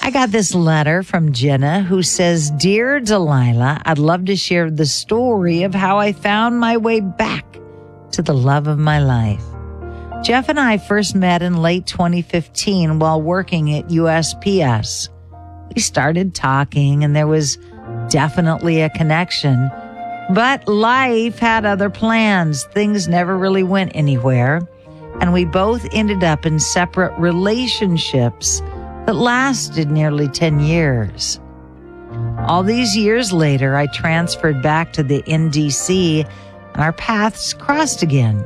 I got this letter from Jenna who says, "Dear Delilah, I'd love to share the story of how I found my way back to the love of my life. Jeff and I first met in late 2015 while working at USPS. We started talking and there was definitely a connection, but life had other plans. Things never really went anywhere, and we both ended up in separate relationships that lasted nearly 10 years. All these years later, I transferred back to the NDC and our paths crossed again.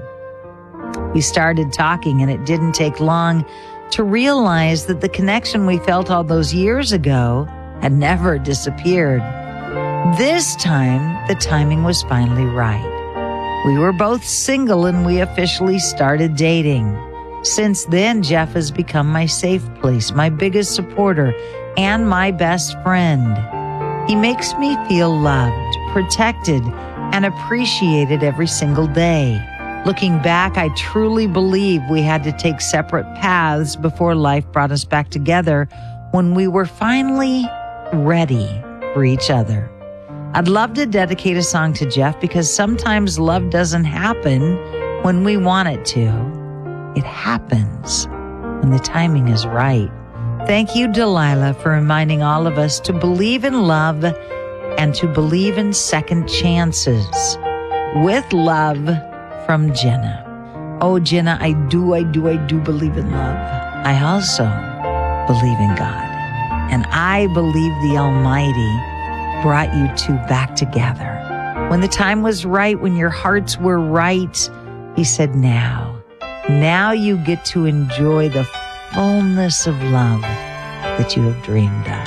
We started talking, and it didn't take long to realize that the connection we felt all those years ago had never disappeared. This time, the timing was finally right. We were both single and we officially started dating. Since then, Jeff has become my safe place, my biggest supporter, and my best friend. He makes me feel loved, protected, and appreciated every single day. Looking back, I truly believe we had to take separate paths before life brought us back together when we were finally ready for each other. I'd love to dedicate a song to Jeff because sometimes love doesn't happen when we want it to. It happens when the timing is right. Thank you, Delilah, for reminding all of us to believe in love and to believe in second chances. With love, from Jenna. Oh, Jenna, I do believe in love. I also believe in God. And I believe the Almighty brought you two back together. When the time was right, when your hearts were right, He said, now you get to enjoy the fullness of love that you have dreamed of.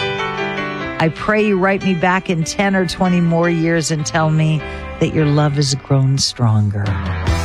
I pray you write me back in 10 or 20 more years and tell me that your love has grown stronger.